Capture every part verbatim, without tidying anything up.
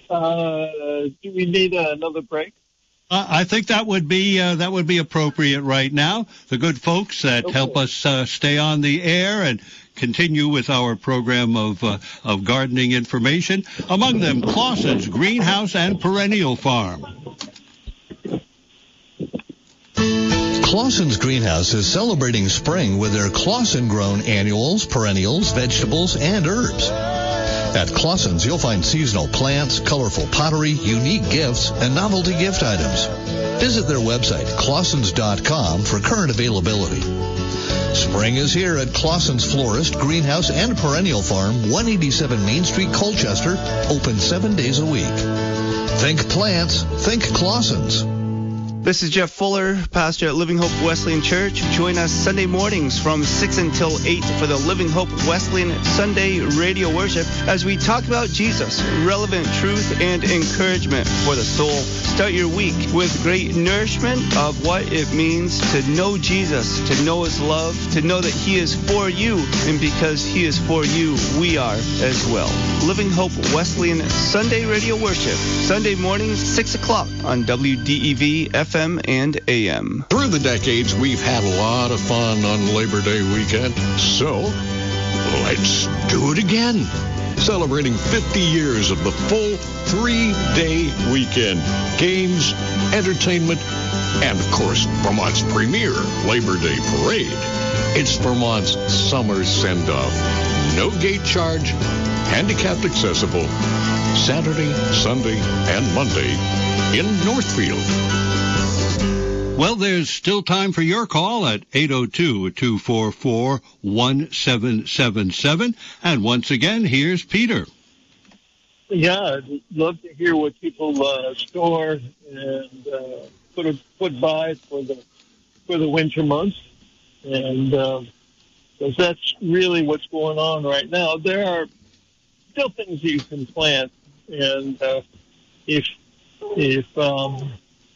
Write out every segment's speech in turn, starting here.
Uh, do we need uh, another break? Uh, I think that would be uh, that would be appropriate right now. The good folks that Okay. help us uh, stay on the air and continue with our program of uh, of gardening information. Among them, Clausen's Greenhouse and Perennial Farm. Clausen's Greenhouse is celebrating spring with their Clausen-grown annuals, perennials, vegetables, and herbs. At Clausen's, you'll find seasonal plants, colorful pottery, unique gifts, and novelty gift items. Visit their website, clausens dot com, for current availability. Spring is here at Clausen's Florist, Greenhouse, and Perennial Farm, one eighty-seven Main Street, Colchester, open seven days a week. Think plants, think Clausen's. This is Jeff Fuller, pastor at Living Hope Wesleyan Church. Join us Sunday mornings from six until eight for the Living Hope Wesleyan Sunday radio worship as we talk about Jesus, relevant truth and encouragement for the soul. Start your week with great nourishment of what it means to know Jesus, to know his love, to know that he is for you, and because he is for you, we are as well. Living Hope Wesleyan Sunday radio worship, Sunday mornings, six o'clock on W D E V F M and A M. Through the decades, we've had a lot of fun on Labor Day weekend, so let's do it again. Celebrating fifty years of the full three-day weekend. Games, entertainment, and, of course, Vermont's premier Labor Day parade. It's Vermont's summer send-off. No gate charge, handicapped accessible, Saturday, Sunday, and Monday in Northfield. Well, there's still time for your call at eight oh two, two four four, one seven seven seven. And once again, here's Peter. Yeah, I'd love to hear what people uh, store and uh, put a, put by for the for the winter months, and because uh, that's really what's going on right now. There are still things that you can plant, and uh, if if um,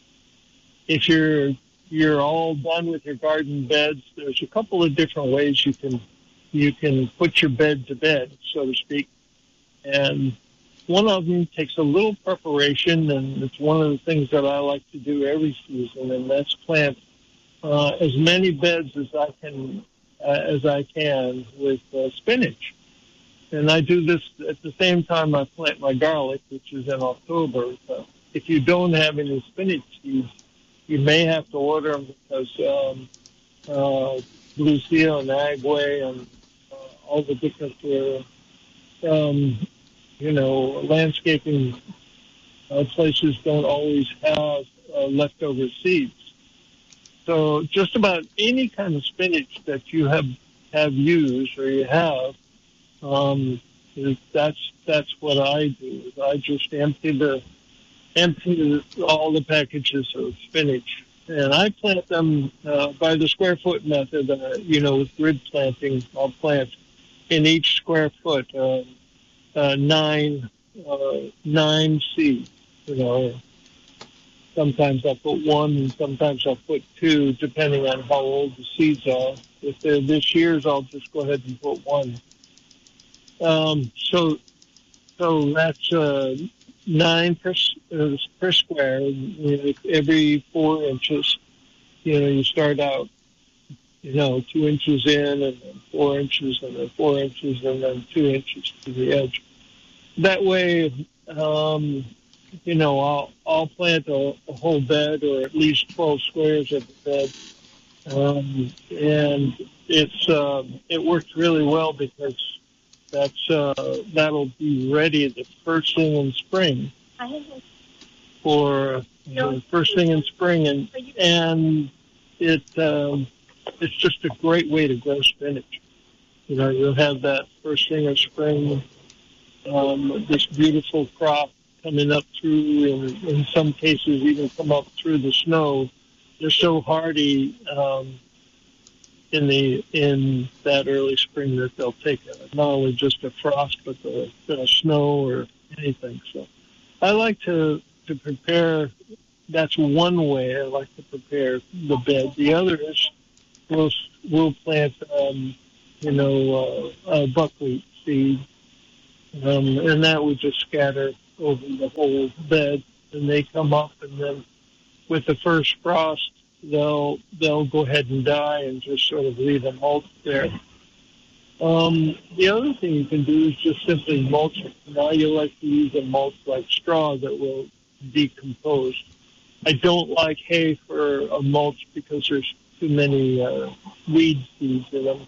if you're you're all done with your garden beds, there's a couple of different ways you can you can put your bed to bed, so to speak. And one of them takes a little preparation, and it's one of the things that I like to do every season, and that's plant uh, as many beds as I can uh, as I can with uh, spinach. And I do this at the same time I plant my garlic, which is in October. So if you don't have any spinach seeds, you may have to order them because um, uh, Lucia and Agway and uh, all the different, uh, um, you know, landscaping uh, places don't always have uh, leftover seeds. So just about any kind of spinach that you have have used or you have, um, that's that's what I do. I just empty the empty all the packages of spinach, and I plant them uh, by the square foot method. Uh, you know, with grid planting, I'll plant in each square foot uh, uh, nine uh, nine seeds. You know, sometimes I put one, and sometimes I'll put two, depending on how old the seeds are. If they're this year's, I'll just go ahead and put one. Um, so, so that's uh, nine per, uh, per square. You know, every four inches, you know, you start out, you know, two inches in, and then four inches, and then four inches, and then two inches to the edge. That way, um, you know, I'll I'll plant a, a whole bed, or at least twelve squares of the bed, um, and it's uh, it works really well because that's uh, that'll be ready the first thing in spring, for you know, first thing in spring, and and it um, it's just a great way to grow spinach. You know, you'll have that first thing of spring, um, this beautiful crop coming up through, and in some cases even come up through the snow. They're so hardy um, in the in that early spring that they'll take a, not only just a frost, but the, the snow or anything. So I like to, to prepare. That's one way I like to prepare the bed. The other is we'll, we'll plant, um, you know, uh, uh, buckwheat seed, um, and that we just scatter over the whole bed, and they come up, and then with the first frost, they'll they'll go ahead and die and just sort of leave a mulch there. Um, the other thing you can do is just simply mulch it. Now you like to use a mulch like straw that will decompose. I don't like hay for a mulch because there's too many uh, weed seeds in them.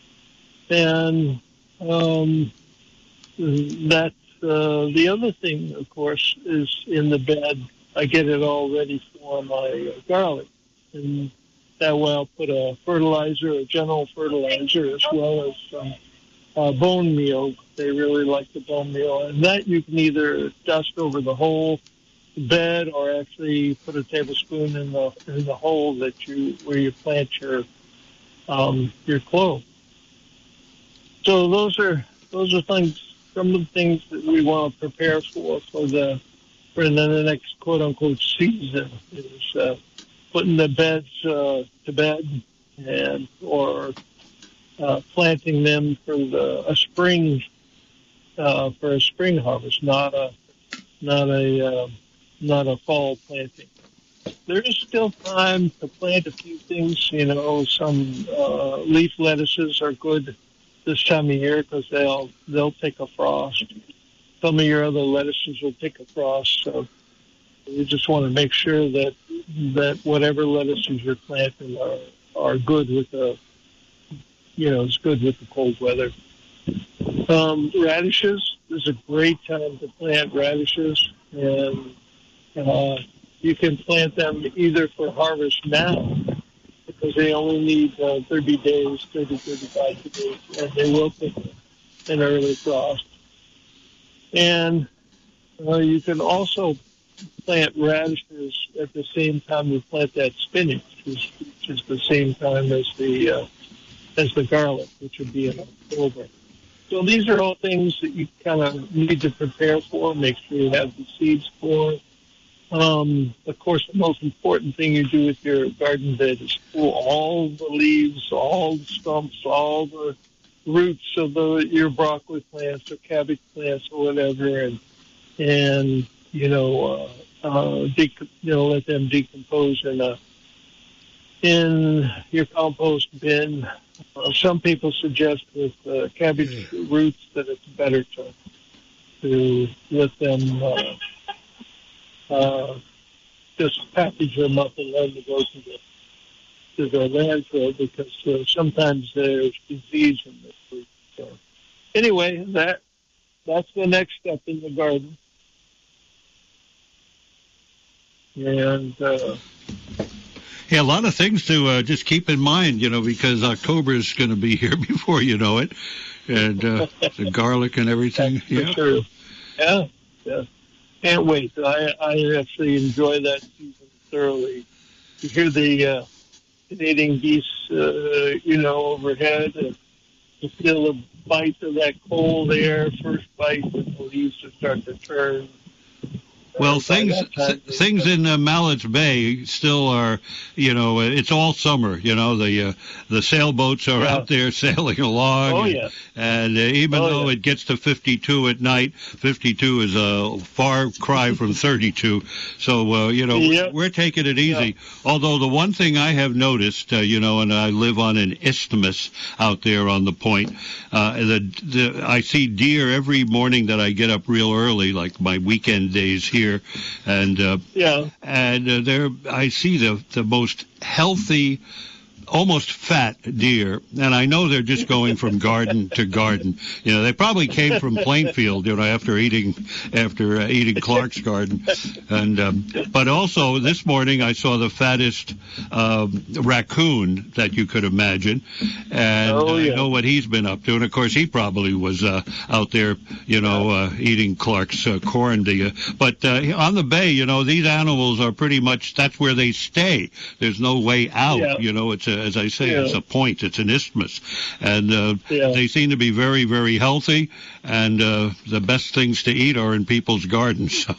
And um, that's uh, the other thing, of course, is in the bed, I get it all ready for my uh, garlic. And that way I'll put a fertilizer, a general fertilizer, as well as some uh, bone meal. They really like the bone meal. And that you can either dust over the whole bed or actually put a tablespoon in the in the hole that you where you plant your um, your clove. So those are those are things, some of the things that we want to prepare for for the for the next quote unquote season is uh, putting the beds uh, to bed and or uh, planting them for the a spring uh, for a spring harvest, not a not a uh, not a fall planting. There is still time to plant a few things. You know, some uh, leaf lettuces are good this time of year because they'll they'll take a frost. Some of your other lettuces will take a frost, so you just want to make sure that that whatever lettuces you're planting are are good with the you know it's good with the cold weather. Um, radishes, this is a great time to plant radishes, and uh, you can plant them either for harvest now, because they only need uh, thirty days, thirty, thirty-five days, and they will take an early frost. And uh, you can also plant radishes at the same time you plant that spinach, which, which is the same time as the uh, as the garlic, which would be in October. So these are all things that you kind of need to prepare for, make sure you have the seeds for. Um, of course, the most important thing you do with your garden bed is pull all the leaves, all the stumps, all the roots of the, your broccoli plants or cabbage plants or whatever, and and you know, uh, uh, dec- you know, let them decompose in a in your compost bin. Uh, some people suggest with uh, cabbage roots that it's better to to let them. Uh, Uh, just package them up and let them go to the to the landfill, because uh, sometimes there's disease in the fruit. So anyway, that that's the next step in the garden. And uh, yeah, a lot of things to uh, just keep in mind, you know, because October is going to be here before you know it, and uh, the garlic and everything. That's yeah, true. Yeah, yeah. Can't wait. I, I actually enjoy that season thoroughly. You hear the uh, Canadian geese, uh, you know, overhead, and you feel the bite of that cold air, first bite, when the leaves start to turn. Well, things things in uh, Mallett's Bay still are, you know, it's all summer. You know, the uh, the sailboats are yeah. out there sailing along. Oh, and, yeah. And uh, even oh, though yeah. it gets to fifty-two at night, fifty-two is a far cry from thirty-two. So, uh, you know, yeah. we're taking it easy. Yeah. Although the one thing I have noticed, uh, you know, and I live on an isthmus out there on the point, uh, the, the I see deer every morning that I get up real early, like my weekend days here. And uh, yeah, and uh, there I see the the most healthy, almost fat deer, and I know they're just going from garden to garden. You know, they probably came from Plainfield, you know, after eating after uh, eating Clark's garden. And um, but also this morning I saw the fattest uh, raccoon that you could imagine, and oh, yeah. I know what he's been up to. And of course, he probably was uh, out there, you know, uh, eating Clark's uh, corn. To you. But uh, on the bay, you know, these animals are pretty much that's where they stay. There's no way out. Yeah. You know, it's a as I say, yeah. it's a point. It's an isthmus. And uh, yeah. they seem to be very, very healthy. And uh, the best things to eat are in people's gardens. So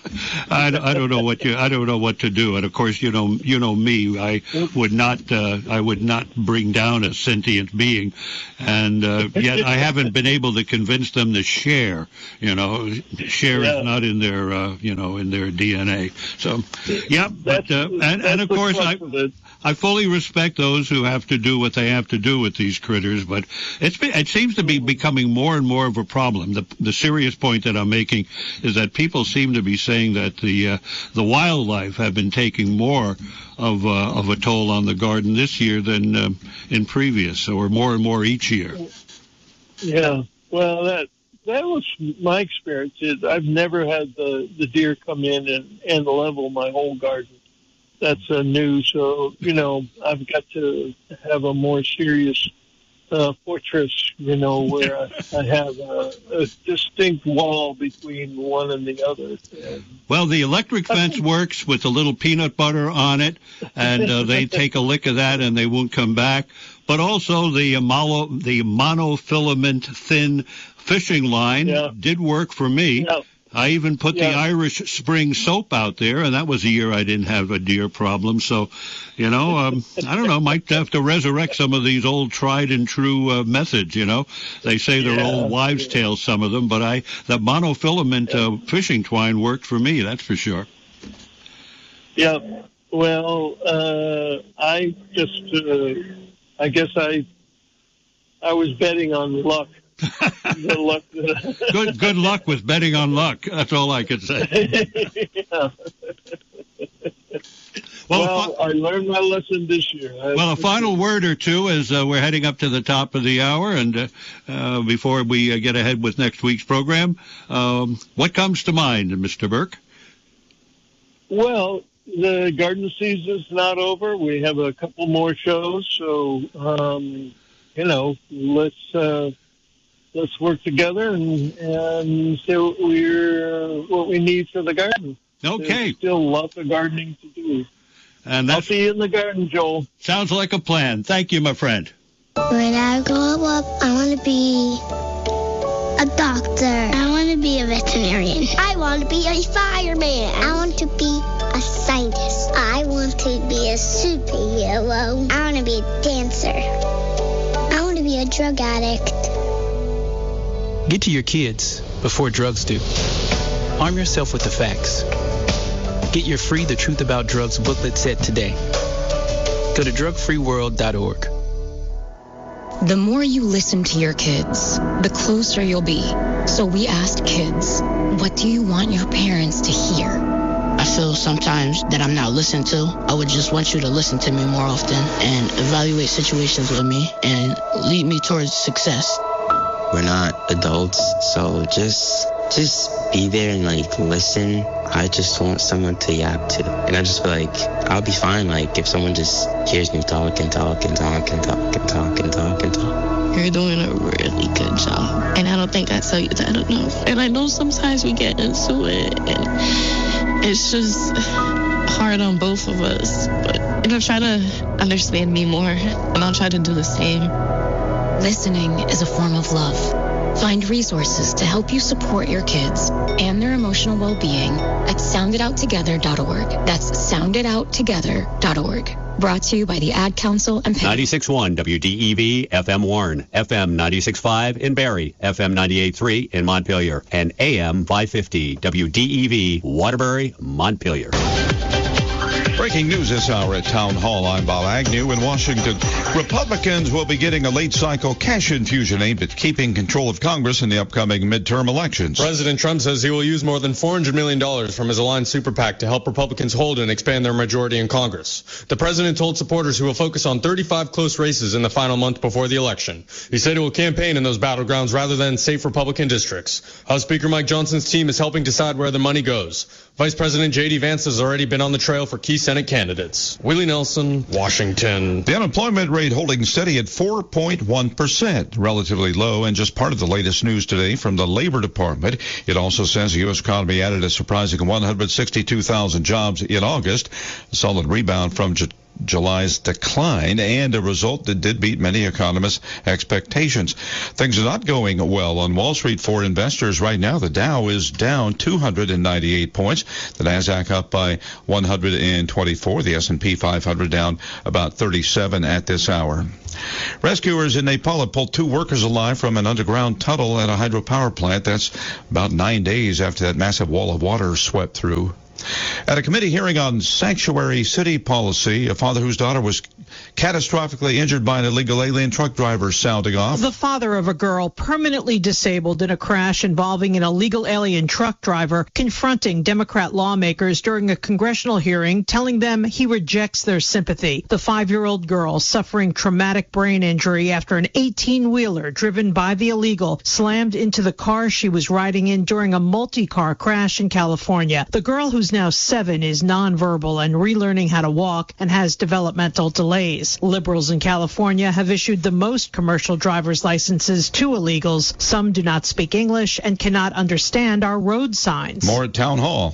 I, I don't know what you I don't know what to do. And of course, you know you know me. I would not uh, I would not bring down a sentient being, and uh, yet I haven't been able to convince them to share. You know, share Yeah. is not in their uh, you know in their D N A. So, yeah, but That's- uh, and and of that's the course I. crux of it. I fully respect those who have to do what they have to do with these critters, but it's been, it seems to be becoming more and more of a problem. The the serious point that I'm making is that people seem to be saying that the uh, the wildlife have been taking more of uh, of a toll on the garden this year than uh, in previous, or more and more each year. Yeah, well, that that was my experience. Is I've never had the, the deer come in and, and level my whole garden. That's uh, new, so, you know, I've got to have a more serious uh, fortress, you know, where I, I have a, a distinct wall between one and the other. And Well, the electric fence works with a little peanut butter on it, and uh, they take a lick of that and they won't come back. But also the mono, the monofilament thin fishing line Yeah. did work for me. Yeah. I even put Yeah. the Irish Spring soap out there, and that was a year I didn't have a deer problem. So, you know, um, I don't know, might have to resurrect some of these old tried and true uh, methods, you know. They say they're Yeah. old wives' tales, some of them, but I that monofilament uh, fishing twine worked for me, that's for sure. Yeah, well, uh, I just, uh, I guess I, I was betting on luck. The luck that Good good luck with betting on luck. That's all I could say. yeah. Well, Well, fi- I learned my lesson this year. I- well, a final word or two as uh, we're heading up to the top of the hour, and uh, uh, before we uh, get ahead with next week's program, um, what comes to mind, Mister Burke? Well, the garden season's not over. We have a couple more shows, so um, you know, let's uh, let's work together and and see what we're what we need for the garden. Okay, There's still lots of gardening to do. and I'll that see you in the garden, Joel. sounds like a plan. Thank you, my friend. When I grow up, I want to be a doctor. I want to be a veterinarian. I want to be a fireman. I want to be a scientist. I want to be a superhero. I want to be a dancer. I want to be a drug addict. Get to your kids before drugs do. Arm yourself with the facts. Get your free The Truth About Drugs booklet set today. Go to drug free world dot org. The more you listen to your kids, the closer you'll be. So we asked kids, what do you want your parents to hear? I feel sometimes that I'm not listened to. I would just want you to listen to me more often and evaluate situations with me and lead me towards success. We're not adults, so just just be there and like listen. I just want someone to yap to, and I just feel like I'll be fine. Like if someone just hears me talk and talk and talk and talk and talk and talk and talk. You're doing a really good job, and I don't think I tell you that enough. And I know sometimes we get into it, and it's just hard on both of us. But you know, try to understand me more, and I'll try to do the same. Listening is a form of love. Find resources to help you support your kids and their emotional well-being at sound it out together dot org. That's sound it out together dot org. Brought to you by the Ad Council and Penn. ninety-six point one W D E V F M Warren, F M ninety-six point five in Barrie, F M ninety-eight point three in Montpelier, and A M five fifty W D E V Waterbury, Montpelier. Breaking news this hour at Town Hall. I'm Bob Agnew in Washington. Republicans will be getting a late-cycle cash infusion aimed at keeping control of Congress in the upcoming midterm elections. President Trump says he will use more than four hundred million dollars from his aligned super PAC to help Republicans hold and expand their majority in Congress. The president told supporters he will focus on thirty-five close races in the final month before the election. He said he will campaign in those battlegrounds rather than safe Republican districts. House Speaker Mike Johnson's team is helping decide where the money goes. Vice President J D Vance has already been on the trail for key Senate candidates. Willie Nelson, Washington. The unemployment rate holding steady at four point one percent, relatively low, and just part of the latest news today from the Labor Department. It also says the U S economy added a surprising one hundred sixty-two thousand jobs in August, a solid rebound from July's decline, and a result that did beat many economists' expectations. Things are not going well on Wall Street for investors right now. The Dow is down two hundred ninety-eight points. The Nasdaq up by one hundred twenty-four. The S and P five hundred down about thirty-seven at this hour. Rescuers in Nepal have pulled two workers alive from an underground tunnel at a hydropower plant. That's about nine days after that massive wall of water swept through. At a committee hearing on sanctuary city policy, a father whose daughter was catastrophically injured by an illegal alien truck driver sounding off. The father of a girl permanently disabled in a crash involving an illegal alien truck driver confronting Democrat lawmakers during a congressional hearing, telling them he rejects their sympathy. The five-year-old girl suffering traumatic brain injury after an eighteen-wheeler driven by the illegal slammed into the car she was riding in during a multi-car crash in California. The girl, who's now seven, is nonverbal and relearning how to walk and has developmental delays. Liberals in California have issued the most commercial driver's licenses to illegals. Some do not speak English and cannot understand our road signs. More at Town Hall.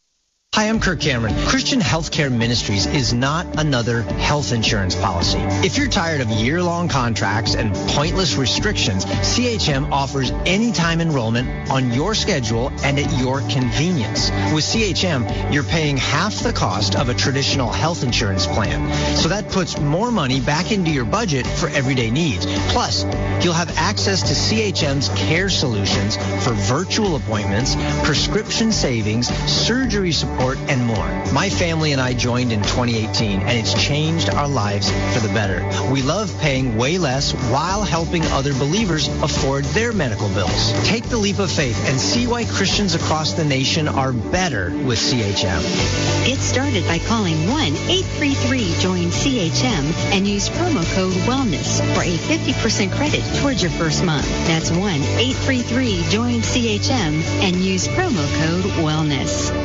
Hi, I'm Kirk Cameron. Christian Healthcare Ministries is not another health insurance policy. If you're tired of year-long contracts and pointless restrictions, C H M offers anytime enrollment on your schedule and at your convenience. With C H M, you're paying half the cost of a traditional health insurance plan. So that puts more money back into your budget for everyday needs. Plus, you'll have access to C H M's care solutions for virtual appointments, prescription savings, surgery support, and more. My family and I joined in twenty eighteen, and it's changed our lives for the better. We love paying way less while helping other believers afford their medical bills. Take the leap of faith and see why Christians across the nation are better with C H M. Get started by calling one eight three three join C H M and use promo code WELLNESS for a fifty percent credit towards your first month. That's one eight three three join C H M and use promo code WELLNESS.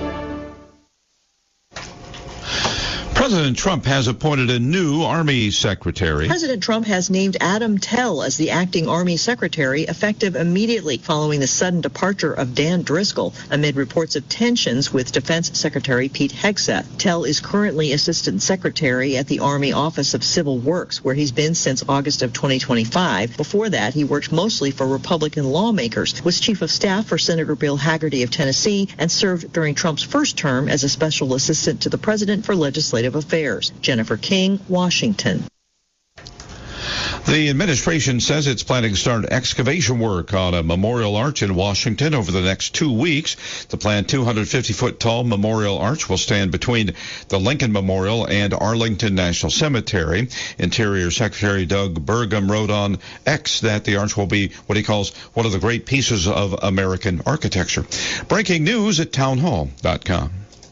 President Trump has appointed a new Army secretary. President Trump has named Adam Tell as the acting Army secretary, effective immediately following the sudden departure of Dan Driscoll amid reports of tensions with Defense Secretary Pete Hegseth. Tell is currently assistant secretary at the Army Office of Civil Works, where he's been since August of twenty twenty-five. Before that, he worked mostly for Republican lawmakers, was chief of staff for Senator Bill Hagerty of Tennessee, and served during Trump's first term as a special assistant to the president for legislative affairs. Jennifer King, Washington. The administration says it's planning to start excavation work on a memorial arch in Washington over the next two weeks. The planned two hundred fifty foot tall memorial arch will stand between the Lincoln Memorial and Arlington National Cemetery. Interior Secretary Doug Burgum wrote on X that the arch will be what he calls one of the great pieces of American architecture. Breaking news at town hall dot com.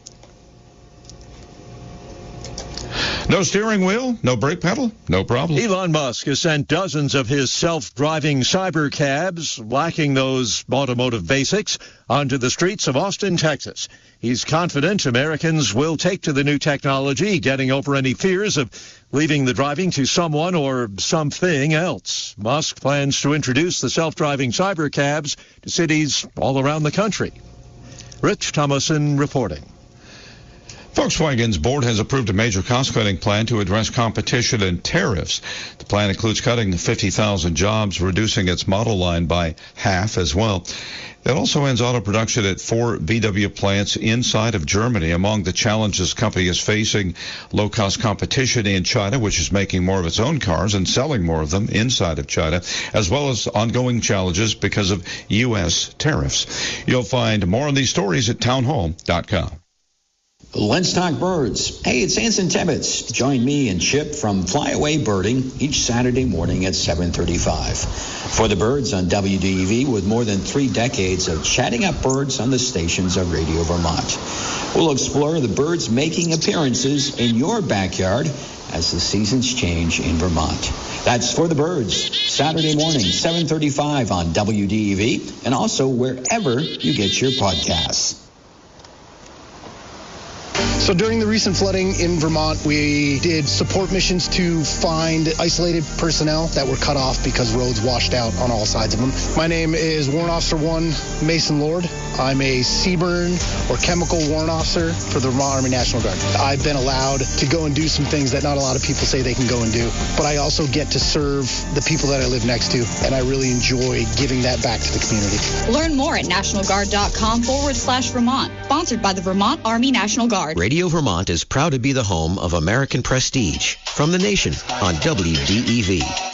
No steering wheel, no brake pedal, no problem. Elon Musk has sent dozens of his self-driving cyber cabs, lacking those automotive basics, onto the streets of Austin, Texas. He's confident Americans will take to the new technology, getting over any fears of leaving the driving to someone or something else. Musk plans to introduce the self-driving cyber cabs to cities all around the country. Rich Thomason reporting. Volkswagen's board has approved a major cost-cutting plan to address competition and tariffs. The plan includes cutting fifty thousand jobs, reducing its model line by half as well. It also ends auto production at four V W plants inside of Germany. Among the challenges the company is facing, low-cost competition in China, which is making more of its own cars and selling more of them inside of China, as well as ongoing challenges because of U S tariffs. You'll find more on these stories at town hall dot com. Let's talk birds. Hey, it's Anson Tibbetts. Join me and Chip from Flyaway Birding each Saturday morning at seven thirty-five. For the birds on W D E V, with more than three decades of chatting up birds on the stations of Radio Vermont. We'll explore the birds making appearances in your backyard as the seasons change in Vermont. That's For the Birds, Saturday morning, seven thirty-five on W D E V, and also wherever you get your podcasts. So during the recent flooding in Vermont, we did support missions to find isolated personnel that were cut off because roads washed out on all sides of them. My name is Warrant Officer one Mason Lord. I'm a C B R N or chemical warrant officer for the Vermont Army National Guard. I've been allowed to go and do some things that not a lot of people say they can go and do, but I also get to serve the people that I live next to, and I really enjoy giving that back to the community. Learn more at nationalguard.com forward slash Vermont. Sponsored by the Vermont Army National Guard. Radio Vermont is proud to be the home of American Prestige from the nation on W D E V.